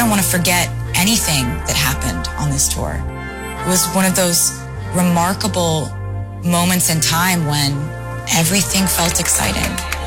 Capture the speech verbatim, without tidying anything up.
don't want to forget anything that happened on this tour. It was one of those remarkable moments in time when everything felt exciting.